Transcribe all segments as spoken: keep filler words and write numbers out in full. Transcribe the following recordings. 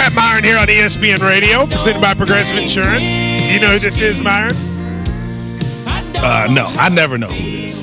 Matt Myron here on E S P N Radio, presented by Progressive Insurance. Do you know who this is, Myron? Uh, no, I never know who it is.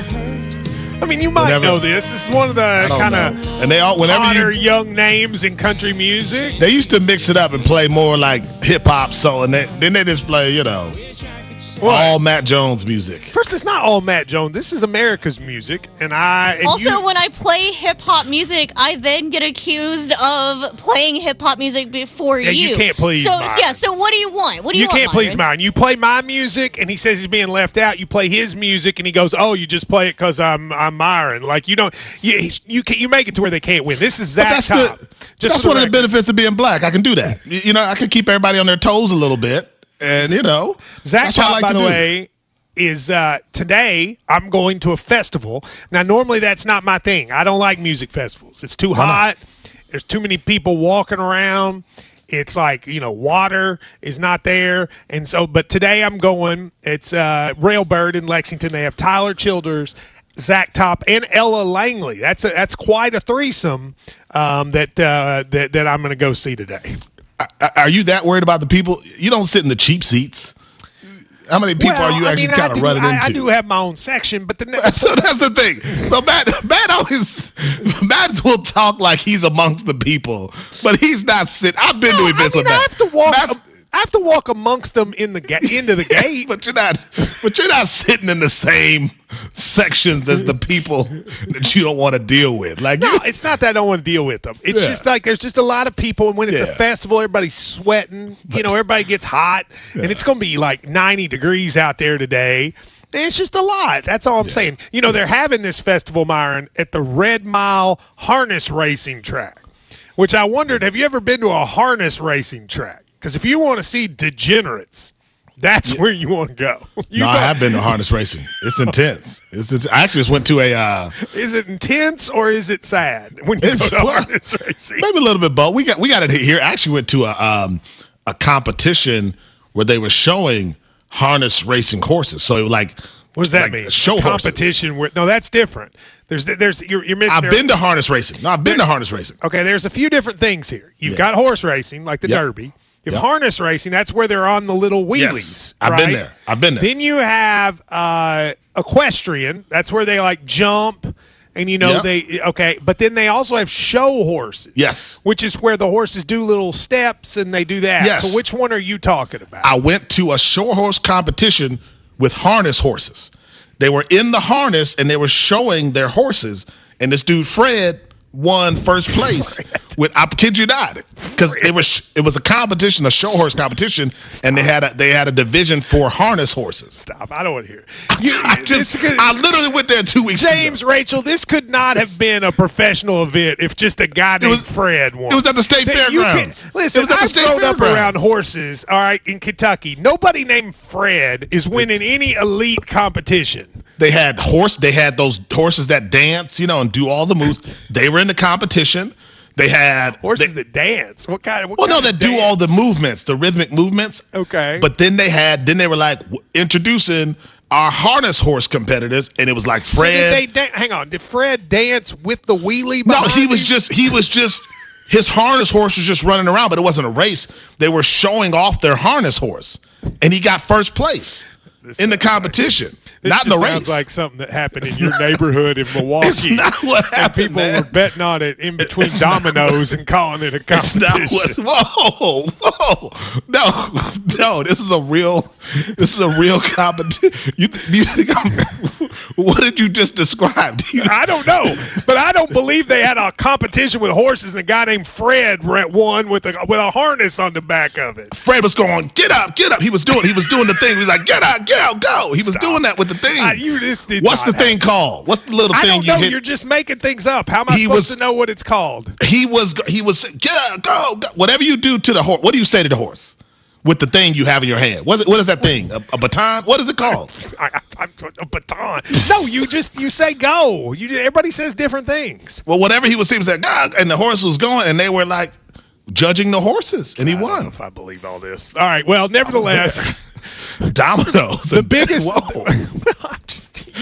I mean, you might whenever, know this. This is one of the kind of and they all whenever hotter you, young names in country music. They used to mix it up and play more like hip hop, soul, and they, then they just play, you know. What? All Matt Jones music. First, it's not all Matt Jones. This is America's music, and I. And also, you, when I play hip hop music, I then get accused of playing hip hop music before yeah, you. You can't please. So Myron. yeah. So what do you want? What do you, you want? You can't Myron? please Myron. You play my music, and he says he's being left out. You play his music, and he goes, "Oh, you just play it because I'm I'm Myron." Like you don't. You you can, you make it to where they can't win. This is Zach that's Top. The, just that's one of the benefits of being black. I can do that. You know, I can keep everybody on their toes a little bit, and you know, Zach that's Top, what I like by to the do. way. Is uh, today I'm going to a festival. Now, normally that's not my thing. I don't like music festivals. It's too hot. There's too many people walking around. It's like, you know, water is not there. And so, but today I'm going. It's uh, Railbird in Lexington. They have Tyler Childers, Zach Top, and Ella Langley. That's a, that's quite a threesome um, that, uh, that that I'm going to go see today. Are you that worried about the people? You don't sit in the cheap seats. How many people well, are you actually I mean, kind of running I, into? I do have my own section, but the so that's the thing. So Matt, Matt always, Matt will talk like he's amongst the people, but he's not sitting. I've been no, to events I mean, with I Matt. have to walk. Matt's, I have to walk amongst them in the ga- into the yeah, gate, but you're not. But you're not sitting in the same sections as the people that you don't want to deal with. Like, no, it's not that I don't want to deal with them. It's yeah. just like there's just a lot of people, and when it's yeah. a festival, everybody's sweating. You know, everybody gets hot, yeah. and it's going to be like ninety degrees out there today. And it's just a lot. That's all I'm yeah. saying. You know, they're having this festival, Myron, at the Red Mile Harness Racing Track, which I wondered, have you ever been to a harness racing track? Because if you want to see degenerates, that's yeah. where you want to go. You no, go. I have been to harness racing. It's intense. It's, it's I actually just went to a. Uh, is it intense or is it sad when you it's, go to well, harness racing? Maybe a little bit both. We got we got it here. I actually went to a um, a competition where they were showing harness racing horses. So it was like, what does that like mean? Show a competition horses. where no, that's different. There's there's you're, you're missing. I've there. been to harness racing. No, I've been there, to harness racing. Okay, there's a few different things here. You've yeah. got horse racing, like the yep. Derby. You have yep. harness racing. That's where they're on the little wheelies. Yes, I've right? been there. I've been there. Then you have uh, equestrian. That's where they like jump. And, you know, yep. they, okay, but then they also have show horses. Yes. Which is where the horses do little steps and they do that. Yes. So which one are you talking about? I went to a show horse competition with harness horses. They were in the harness and they were showing their horses. And this dude, Fred, won first place. With I kid you not, because it was it was a competition, a show horse competition, Stop. and they had a they had a division for harness horses. Stop! I don't want to hear. You, I just could, I literally went there two weeks. James, ago. Rachel, this could not have been a professional event if just a guy named was, Fred won. It was at the state fairgrounds. Listen, I've grown up around horses. All right, in Kentucky, nobody named Fred is winning any elite competition. They had horse. They had those horses that dance, you know, and do all the moves. They were in the competition. They had horses they, that dance. What kind of? What well, kind no, of that do dance? all the movements, the rhythmic movements. Okay. But then they had, then they were like w- introducing our harness horse competitors, and it was like Fred. So did they da- hang on? Did Fred dance with the wheelie? No, he him? was just he was just his harness horse was just running around, but it wasn't a race. They were showing off their harness horse, and he got first place this in the competition. This not in the race. Sounds like something that happened in your neighborhood in Milwaukee. It's not what happened. And people man. were betting on it in between dominoes and calling it a competition. It's not what, whoa, whoa, no, no. This is a real, this is a real competition. You, do you think I'm? What did you just describe? You, I don't know, but I don't believe they had a competition with horses and a guy named Fred won with a with a harness on the back of it. Fred was going, get up, get up. He was doing, he was doing the thing. He was like, get up, get out, go. He was Stop. doing that with the thing. Uh, you, this did What's the happen. thing called? What's the little I thing don't you know. hit? You're just making things up. How am I He supposed was- to know what it's called? He was, he was, get up, go, go. Whatever you do to the horse. What do you say to the horse? With the thing you have in your hand. What is, it, what is that thing? A, a baton? What is it called? I, I, a baton. No, you just you say go. You everybody says different things. Well, whatever he was saying was like, God, and the horse was going, and they were like judging the horses, and he I won. don't know if I believe all this. All right. Well, nevertheless, dominoes. The biggest. Whoa. The, I'm just,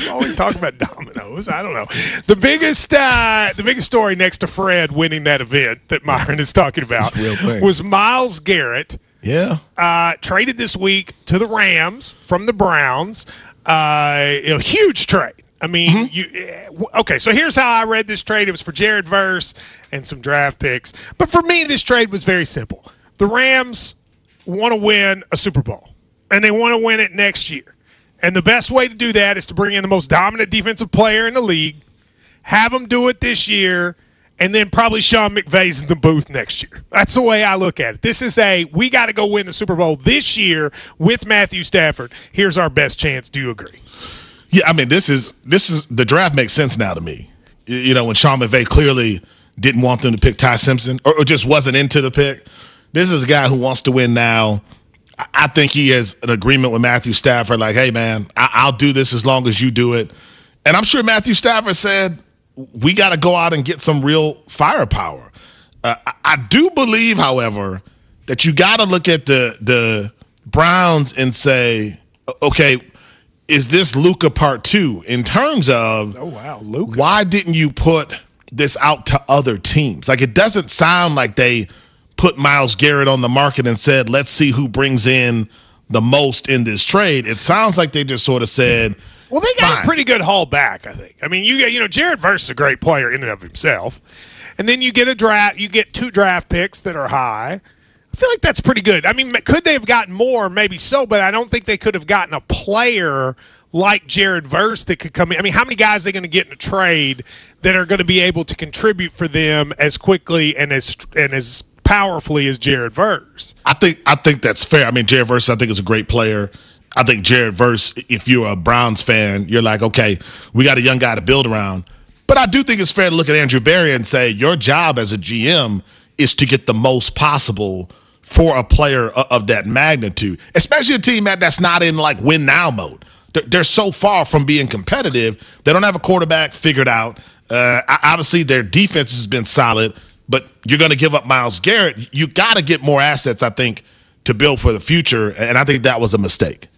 You always talk about dominoes. I don't know. The biggest, uh, the biggest story next to Fred winning that event that Myron is talking about was Myles Garrett. Yeah. Uh, traded this week to the Rams from the Browns. Uh, a huge trade. I mean, mm-hmm. you okay, so here's how I read this trade. It was for Jared Verse and some draft picks. But for me, this trade was very simple. The Rams want to win a Super Bowl, and they want to win it next year. And the best way to do that is to bring in the most dominant defensive player in the league, have them do it this year, and then probably Sean McVay's in the booth next year. That's the way I look at it. This is a, we got to go win the Super Bowl this year with Matthew Stafford. Here's our best chance. Do you agree? Yeah, I mean, this is this is the draft makes sense now to me. You know, when Sean McVay clearly didn't want them to pick Ty Simpson or, or just wasn't into the pick. This is a guy who wants to win now. I, I think he has an agreement with Matthew Stafford, like, hey, man, I, I'll do this as long as you do it. And I'm sure Matthew Stafford said, we got to go out and get some real firepower. Uh, I, I do believe, however, that you got to look at the the Browns and say, okay, is this Luka part two in terms of, oh wow, Luka, why didn't you put this out to other teams? Like, it doesn't sound like they put Myles Garrett on the market and said, let's see who brings in the most in this trade. It sounds like they just sort of said, well, they got fine. a pretty good haul back, I think. I mean, you get, you know, Jared Verse is a great player in and of himself. And then you get a draft, you get two draft picks that are high. I feel like that's pretty good. I mean, could they have gotten more? Maybe so, but I don't think they could have gotten a player like Jared Verse that could come in. I mean, how many guys are they going to get in a trade that are going to be able to contribute for them as quickly and as and as powerfully as Jared Verse? I think I think that's fair. I mean, Jared Verse, I think, is a great player. I think Jared Verse, if you're a Browns fan, you're like, okay, we got a young guy to build around. But I do think it's fair to look at Andrew Berry and say your job as a G M is to get the most possible for a player of that magnitude, especially a team that, that's not in like win now mode. They're, they're so far from being competitive. They don't have a quarterback figured out. Uh, obviously, their defense has been solid, but you're going to give up Myles Garrett. You got to get more assets, I think, to build for the future, and I think that was a mistake.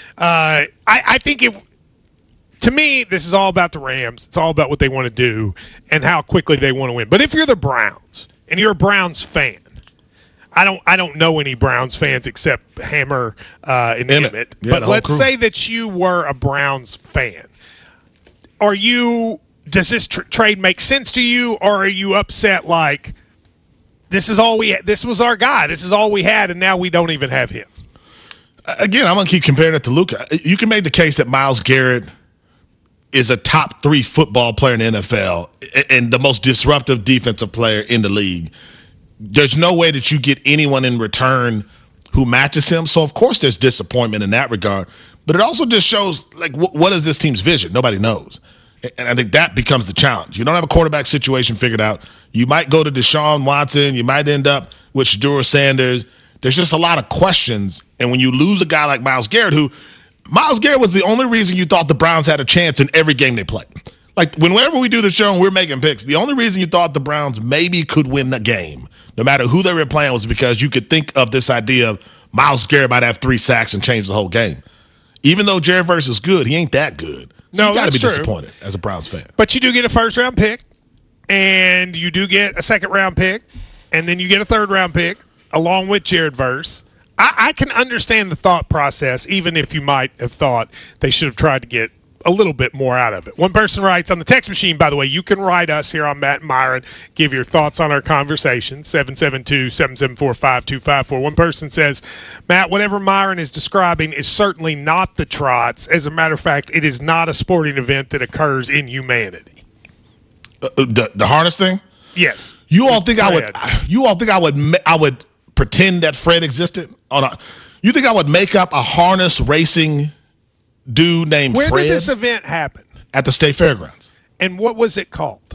Uh, I, I think it. To me, this is all about the Rams. It's all about what they want to do and how quickly they want to win. But if you're the Browns and you're a Browns fan, I don't I don't know any Browns fans except Hammer uh, and Emmett. Emmett. Yeah, but let's crew. say that you were a Browns fan. Are you? Does this tr- trade make sense to you, or are you upset like this is all we? This was our guy. This is all we had, and now we don't even have him. Again, I'm gonna keep comparing it to Luka. You can make the case that Myles Garrett is a top three football player in the N F L and the most disruptive defensive player in the league. There's no way that you get anyone in return who matches him. So, of course, there's disappointment in that regard. But it also just shows, like, wh- what is this team's vision? Nobody knows. And I think that becomes the challenge. You don't have a quarterback situation figured out. You might go to Deshaun Watson. You might end up with Shedeur Sanders. There's just a lot of questions. And when you lose a guy like Myles Garrett, who Myles Garrett was the only reason you thought the Browns had a chance in every game they played. Like, whenever we do the show and we're making picks, the only reason you thought the Browns maybe could win the game, no matter who they were playing, was because you could think of this idea of Myles Garrett might have three sacks and change the whole game. Even though Jared Verse is good, he ain't that good. So no, you got to be true. disappointed as a Browns fan. But you do get a first-round pick, and you do get a second-round pick, and then you get a third-round pick along with Jared Verse. I, I can understand the thought process, even if you might have thought they should have tried to get a little bit more out of it. One person writes on the text machine, by the way, you can write us here on Matt and Myron, give your thoughts on our conversation, seven seven two, seven seven four, five two five four. One person says, Matt, whatever Myron is describing is certainly not the Trots. As a matter of fact, it is not a sporting event that occurs in humanity. Uh, the, the harness thing? Yes. You all think Fred. I would you all think I would I would pretend that Fred existed? On a, you think I would make up a harness racing dude named Where Fred? Where did this event happen? At the State Fairgrounds. And what was it called?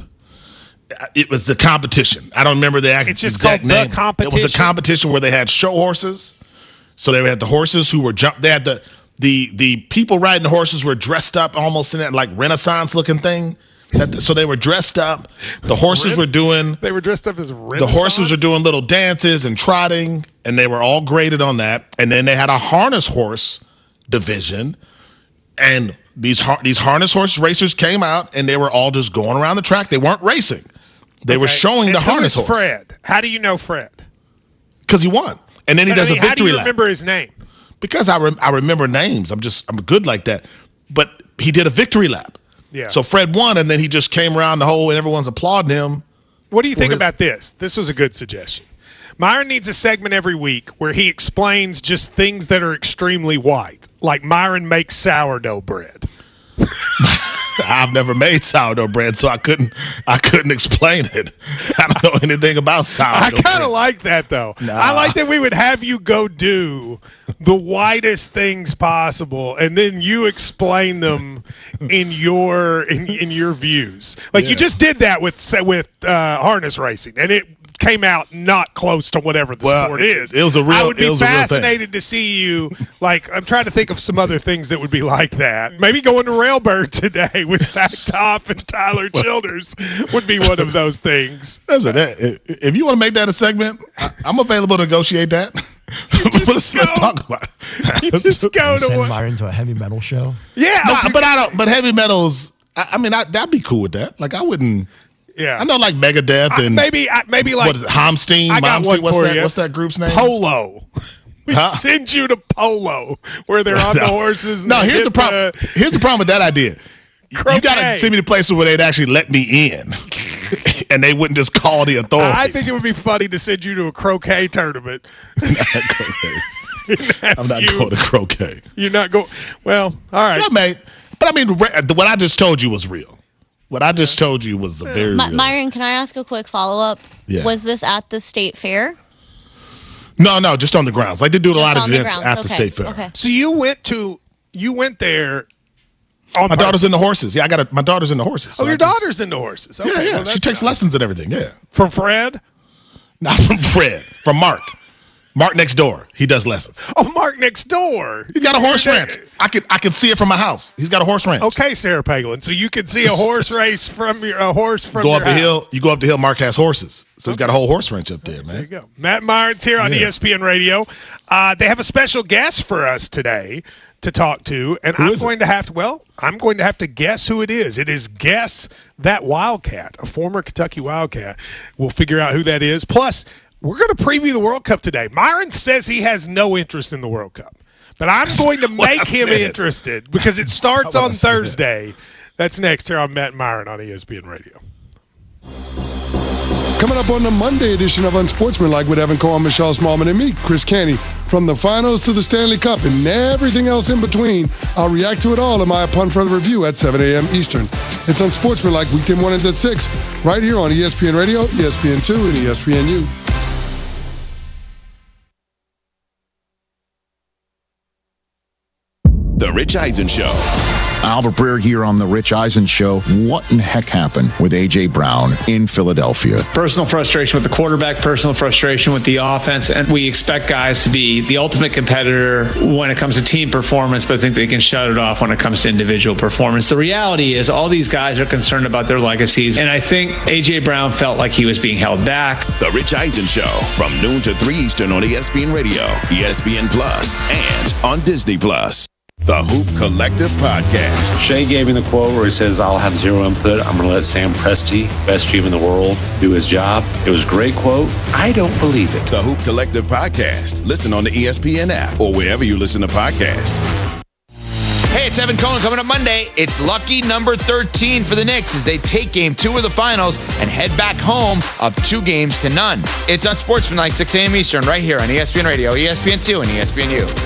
It was the competition. I don't remember the exact, it's just exact called name. The competition? It was a competition where they had show horses. So they had the horses who were jump. They had the the the people riding the horses were dressed up almost in that like Renaissance looking thing. That, so they were dressed up. The horses were doing. They were dressed up as Renaissance? The horses were doing little dances and trotting, and they were all graded on that. And then they had a harness horse division, and these har- these harness horse racers came out, and they were all just going around the track. They weren't racing. They Okay. were showing And the who harness is horse. Fred. How do you know Fred? Because he won. And then he But I does mean, a how do victory you lap. remember his name? Because I, rem- I remember names. I'm just, I'm good like that. But he did a victory lap. Yeah. So Fred won, and then he just came around the whole, and everyone's applauding him. What do you think his- about this? This was a good suggestion. Myron needs a segment every week where he explains just things that are extremely white, like Myron makes sourdough bread. I've never made sourdough bread, so I couldn't, I couldn't explain it. I don't know anything about sourdough I kind bread. of like that, though. Nah. I like that we would have you go do the whitest things possible, and then you explain them in your in, in your views. Like you Yeah. just did that with with uh, harness racing, and it came out not close to whatever the Well, sport is. it was a real- I would it be was a real thing. fascinated to see you. Like I'm trying to think of some other things that would be like that. Maybe going to Railbird today with Zach Topp and Tyler Childers would be one of those things. Listen, that- if you want to make that a segment, I, I'm available to negotiate that. let's, let's go. talk about it. You just go to Send one. Myron to a heavy metal show. Yeah, Nah, okay. but I don't. But heavy metals. I, I mean, I, that'd be cool with that. Like, I wouldn't. yeah. I know, like Megadeth I- and maybe I- maybe like what is it? Hamstein. I got Malmsteen? one What's for that? you. What's that group's name? Polo. We Huh? send you to Polo where they're on the horses. and No, they here's the hit problem. Here's the problem with that idea. You got Croquet. to send me to places where they'd actually let me in, and they wouldn't just call the authorities. I think it would be funny to send you to a croquet tournament. I'm not you- going to croquet. You're not going. Well, all right. Yeah, mate. But I mean, re- what I just told you was real. What I just told you was the very My, real. Myron, can I ask a quick follow up? Yeah. Was this at the state fair? No, no, just on the grounds. Like they do a Just lot of on the events grounds. at the Okay, state fair. Okay. So you went to you went there. On My daughter's purpose. in the horses. Yeah, I got a, my daughter's in the horses. Oh, so your I just- daughter's into horses. Okay, Yeah, yeah. well, she that's takes nice. lessons and everything. Yeah, From Fred. not from Fred, from Mark. Mark next door. He does lessons. Oh, Mark next door. He's got a horse You're ranch. there. I can I can see it from my house. He's got a horse ranch. Okay, Sarah Palin. So you can see a horse race from your a horse from Go your up the house. hill. You go up the hill. Mark has horses, so he's got a whole horse ranch up there, There you man. go. Matt Myron's here on Yeah. E S P N Radio. Uh, they have a special guest for us today to talk to, and I'm is it? going to have to. Well, I'm going to have to guess who it is. It is Guess That Wildcat, a former Kentucky Wildcat. We'll figure out who that is. Plus, we're going to preview the World Cup today. Myron says he has no interest in the World Cup, but I'm going to what I make him said. interested because it starts That's what on I said. Thursday. That's next here on Matt Myron on E S P N Radio. Coming up on the Monday edition of Unsportsmanlike with Evan Cohen, Michelle Smallman, and me, Chris Canty. From the finals to the Stanley Cup and everything else in between, I'll react to it all in my Upon Further Review at seven a.m. Eastern. It's Unsportsmanlike weekday mornings at six, right here on E S P N Radio, E S P N two, and E S P N U. The Rich Eisen Show. Albert Breer here on The Rich Eisen Show. What in the heck happened with A J. Brown in Philadelphia? Personal frustration with the quarterback, personal frustration with the offense, and we expect guys to be the ultimate competitor when it comes to team performance, but I think they can shut it off when it comes to individual performance. The reality is all these guys are concerned about their legacies, and I think A J. Brown felt like he was being held back. The Rich Eisen Show from noon to three Eastern on E S P N Radio, E S P N Plus, and on Disney Plus. The Hoop Collective Podcast. Shea gave me the quote where he says, I'll have zero input. I'm going to let Sam Presti, best G M in the world, do his job. It was a great quote. I don't believe it. The Hoop Collective Podcast. Listen on the E S P N app or wherever you listen to podcasts. Hey, it's Evan Cohen. Coming up Monday, it's lucky number thirteen for the Knicks as they take game two of the finals and head back home up two games to none. It's on Sportsmanlike, six a.m. Eastern, right here on E S P N Radio, E S P N two, and E S P N U.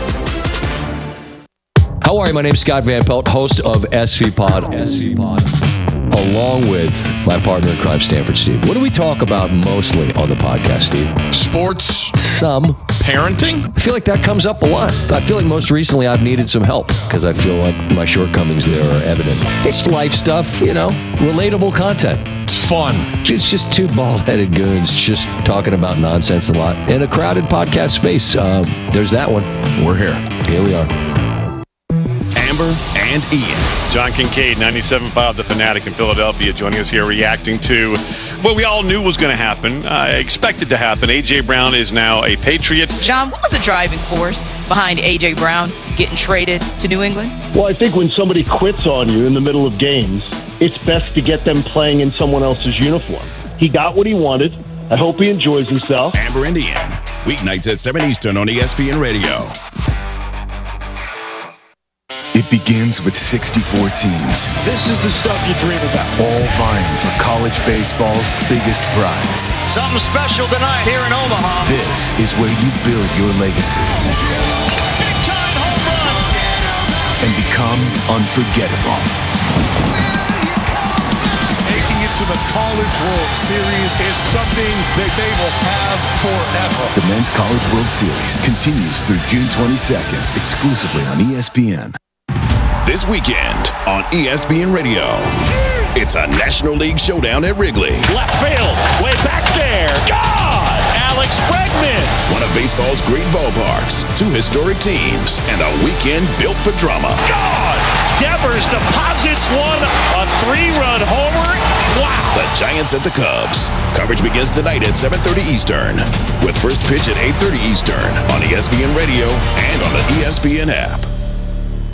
How are you? My name's Scott Van Pelt, host of S V Pod. S V Pod. Along with my partner in crime, Stanford Steve. What do we talk about mostly on the podcast, Steve? Sports, Some. parenting. I feel like that comes up a lot. I feel like most recently I've needed some help because I feel like my shortcomings there are evident. It's life stuff, you know, relatable content. It's fun. It's just two bald-headed goons just talking about nonsense a lot in a crowded podcast space. Uh, there's that one. We're here. Here we are. Amber and Ian. John Kincaid, ninety-seven point five The Fanatic in Philadelphia, joining us here reacting to what we all knew was going to happen, uh, expected to happen. A J. Brown is now a Patriot. John, what was the driving force behind A J. Brown getting traded to New England? Well, I think when somebody quits on you in the middle of games, it's best to get them playing in someone else's uniform. He got what he wanted. I hope he enjoys himself. Amber and Ian, weeknights at seven Eastern on E S P N Radio. It begins with sixty-four teams. This is the stuff you dream about. All vying for college baseball's biggest prize. Something special tonight here in Omaha. This is where you build your legacy. Big time home run. And become unforgettable. Making it to the College World Series is something that they will have forever. The Men's College World Series continues through June twenty-second, exclusively on E S P N. This weekend on E S P N Radio, it's a National League showdown at Wrigley. Left field, way back there. God! Alex Bregman. One of baseball's great ballparks, two historic teams, and a weekend built for drama. God! Devers deposits one, a three-run homer. Wow! The Giants at the Cubs. Coverage begins tonight at seven thirty Eastern, with first pitch at eight thirty Eastern on E S P N Radio and on the E S P N app.